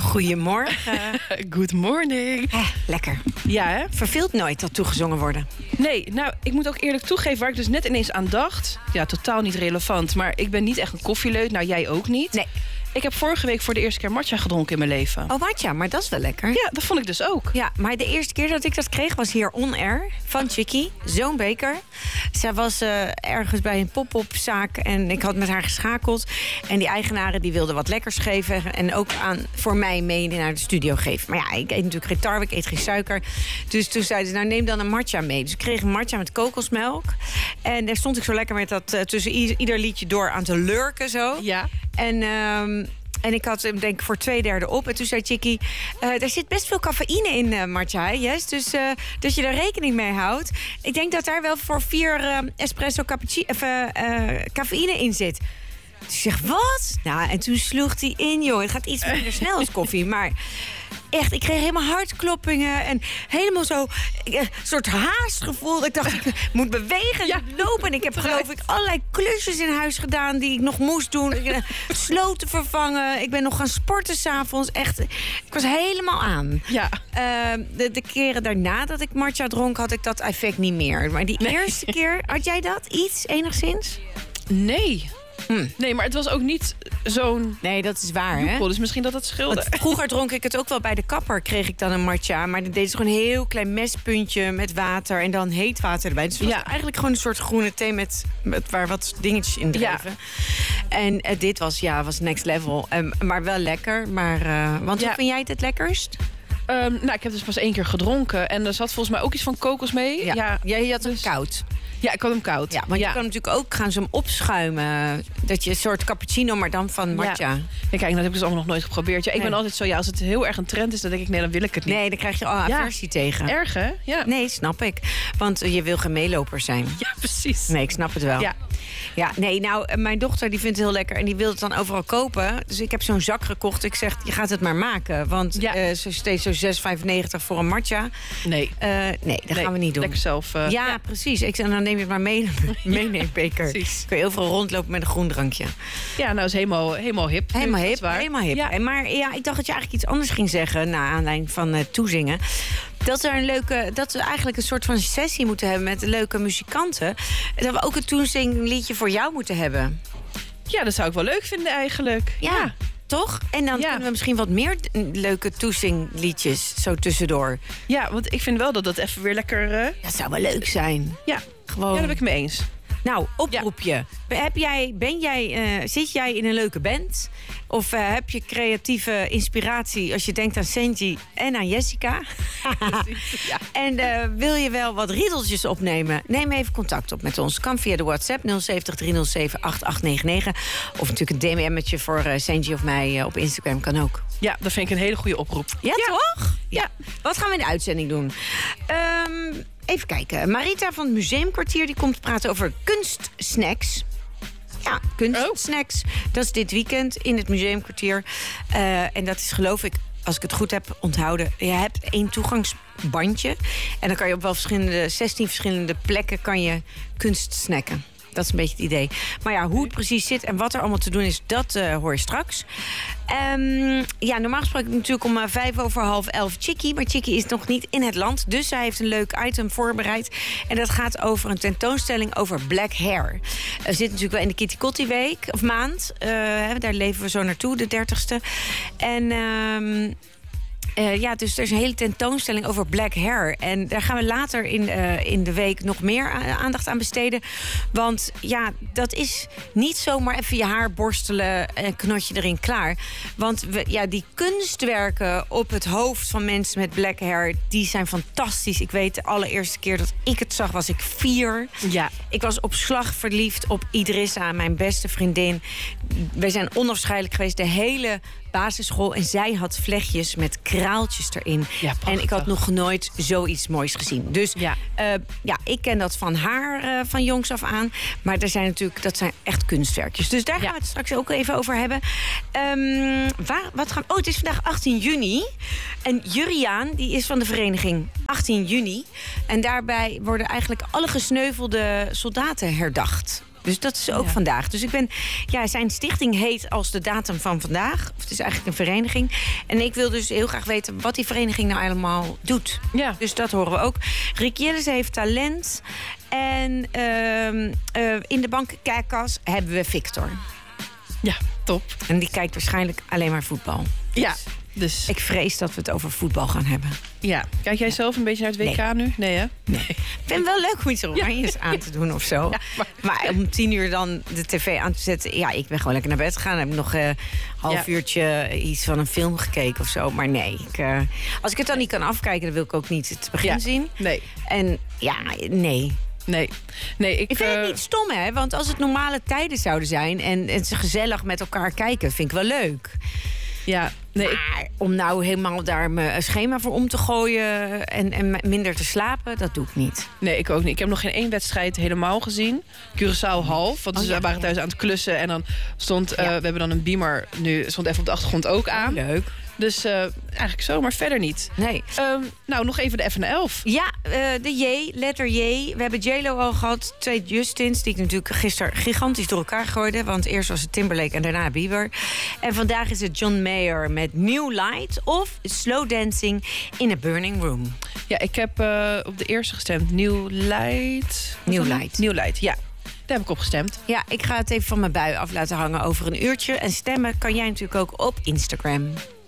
Goedemorgen. Good morning. Lekker. Ja, hè? Verveelt nooit dat toegezongen worden. Nee, nou, ik moet ook eerlijk toegeven waar ik dus net ineens aan dacht. Ja, totaal niet relevant, maar ik ben niet echt een koffieleut. Nou, jij ook niet. Nee. Ik heb vorige week voor de eerste keer matcha gedronken in mijn leven. Oh, matcha, maar dat is wel lekker. Ja, dat vond ik dus ook. Ja, maar de eerste keer dat ik dat kreeg was hier on-air van Chicky. Zo'n beker. Zij was ergens bij een pop-up zaak en ik had met haar geschakeld. En die eigenaren die wilden wat lekkers geven en ook voor mij mee naar de studio geven. Maar ja, ik eet natuurlijk geen tarwe, ik eet geen suiker. Dus toen zeiden ze, nou neem dan een matcha mee. Dus ik kreeg een matcha met kokosmelk. En daar stond ik zo lekker met dat tussen ieder liedje door aan te lurken zo. Ja. En ik had hem denk ik voor 2/3 op. En toen zei Chicky, er zit best veel cafeïne in matcha, yes? Dus dat je daar rekening mee houdt. Ik denk dat daar wel voor 4 espresso cafeïne in zit. Dus ik zeg, wat? Nou, en toen sloeg hij in, joh. Het gaat iets minder snel als koffie, maar... Echt, ik kreeg helemaal hartkloppingen en helemaal zo een soort haastgevoel. Ik dacht, ik moet bewegen en lopen. En ik heb geloof ik allerlei klusjes in huis gedaan die ik nog moest doen. Sloten vervangen. Ik ben nog gaan sporten 's avonds. Echt, ik was helemaal aan. Ja. De keren daarna dat ik matcha dronk, had ik dat effect niet meer. Maar die eerste keer, had jij dat? Iets, enigszins? Nee. Nee, maar het was ook niet zo'n... Nee, dat is waar, hè? Dus misschien dat scheelde. Want vroeger dronk ik het ook wel bij de kapper, kreeg ik dan een matcha. Maar dan deed ze gewoon een heel klein mespuntje met water en dan heet water erbij. Dus het was eigenlijk gewoon een soort groene thee met waar wat dingetjes in dreven. Ja. En dit was next level. Maar wel lekker. Maar, want hoe vind jij het lekkerst? Nou, ik heb dus pas 1 keer gedronken. En er zat volgens mij ook iets van kokos mee. Ja. Jij had hem koud. Ja, ik had hem koud. Ja, want je kan natuurlijk ook gaan ze hem opschuimen. Dat je een soort cappuccino, maar dan van matcha. Ja, kijk, dat heb ik dus allemaal nog nooit geprobeerd. Ja, ik ben altijd zo, als het heel erg een trend is, dan denk ik, nee, dan wil ik het niet. Nee, dan krijg je al aversie tegen. Erg, hè? Ja. Nee, snap ik. Want je wil geen meeloper zijn. Ja, precies. Nee, ik snap het wel. Ja, nee, nou, mijn dochter die vindt het heel lekker en die wil het dan overal kopen. Dus ik heb zo'n zak gekocht. Ik zeg, je gaat het maar maken. Want ze steeds zo 6,95 voor een matcha. Nee, dat gaan we niet doen. Lekker zelf. Ja, precies. Ik zeg, dan neem je het maar mee. Meeneembeker. Precies. Kun je overal rondlopen met een groen drankje. Ja, nou is helemaal hip. Helemaal hip. Ja. Maar ja, ik dacht dat je eigenlijk iets anders ging zeggen naar aanleiding van toezingen. Dat we eigenlijk een soort van sessie moeten hebben met leuke muzikanten. Dat we ook een toezingliedje voor jou moeten hebben. Ja, dat zou ik wel leuk vinden eigenlijk. Ja. Toch? En dan kunnen we misschien wat meer leuke toezingliedjes zo tussendoor. Ja, want ik vind wel dat even weer lekker... Dat zou wel leuk zijn. Ja, gewoon. Ja, daar ben ik mee eens. Nou, oproepje. Zit jij in een leuke band? Of heb je creatieve inspiratie als je denkt aan Senji en aan Jessica? Ja. En wil je wel wat riedeltjes opnemen? Neem even contact op met ons. Kan via de WhatsApp 070 307 8899. Of natuurlijk een DM'tje voor Senji of mij op Instagram kan ook. Ja, dat vind ik een hele goede oproep. Ja, toch? Ja. Wat gaan we in de uitzending doen? Even kijken. Marita van het Museumkwartier die komt praten over kunstsnacks. Ja, kunstsnacks. Dat is dit weekend in het Museumkwartier. En dat is, geloof ik, als ik het goed heb onthouden... je hebt 1 toegangsbandje. En dan kan je op wel 16 verschillende plekken kan je kunst snacken. Dat is een beetje het idee. Maar ja, hoe het precies zit en wat er allemaal te doen is... dat hoor je straks. Normaal gesproken natuurlijk om 11:05 Chicky. Maar Chicky is nog niet in het land. Dus zij heeft een leuk item voorbereid. En dat gaat over een tentoonstelling over black hair. We zitten natuurlijk wel in de Kitty Kotti week of maand. Daar leven we zo naartoe, de 30ste. En... dus er is een hele tentoonstelling over black hair. En daar gaan we later in de week nog meer aandacht aan besteden. Want ja, dat is niet zomaar even je haar borstelen en knotje erin klaar. Want die kunstwerken op het hoofd van mensen met black hair... die zijn fantastisch. Ik weet, de allereerste keer dat ik het zag was ik 4. Ja. Ik was op slag verliefd op Idrissa, mijn beste vriendin. Wij zijn onafscheidelijk geweest de hele basisschool. En zij had vlechtjes met kraaltjes erin. Ja, en ik had nog nooit zoiets moois gezien. Dus ik ken dat van haar van jongs af aan. Maar dat zijn echt kunstwerkjes. Dus daar gaan we het straks ook even over hebben. Het is vandaag 18 juni. En Juriaan, die is van de vereniging 18 juni. En daarbij worden eigenlijk alle gesneuvelde soldaten herdacht. Dus dat is ook vandaag. Dus zijn stichting heet als de datum van vandaag. Of het is eigenlijk een vereniging. En ik wil dus heel graag weten wat die vereniging nou allemaal doet. Ja. Dus dat horen we ook. Rick Jillese heeft talent. En in de bankenkijkkas hebben we Victor. Ja, top. En die kijkt waarschijnlijk alleen maar voetbal. Ja, dus... Ik vrees dat we het over voetbal gaan hebben. Ja. Kijk jij zelf een beetje naar het WK nu? Nee, hè? Nee. Ik vind het wel leuk om iets oranjes aan te doen of zo. Ja, maar om 10:00 dan de tv aan te zetten... Ja, ik ben gewoon lekker naar bed gegaan. Dan heb ik nog een half uurtje iets van een film gekeken of zo. Maar nee, als ik het dan niet kan afkijken... dan wil ik ook niet het begin zien. Nee. En nee... Nee, ik vind het niet stom, hè? Want als het normale tijden zouden zijn... en ze gezellig met elkaar kijken, vind ik wel leuk. Ja, nee. Maar om nou helemaal daar mijn schema voor om te gooien... en minder te slapen, dat doe ik niet. Nee, ik ook niet. Ik heb nog geen 1 wedstrijd helemaal gezien. Curaçao half, want we waren thuis aan het klussen... en dan stond, we hebben dan een beamer nu... stond even op de achtergrond ook aan. Leuk. Dus eigenlijk zo, maar verder niet. Nee. Nou, nog even de FNL. Ja, de J, letter J. We hebben J-Lo al gehad. 2 Justins, die ik natuurlijk gisteren gigantisch door elkaar gooide. Want eerst was het Timberlake en daarna Bieber. En vandaag is het John Mayer met New Light... of Slow Dancing in a Burning Room. Ja, ik heb op de eerste gestemd. New Light. New Light. New Light, ja. Daar heb ik op gestemd. Ja, ik ga het even van mijn bui af laten hangen over een uurtje. En stemmen kan jij natuurlijk ook op Instagram.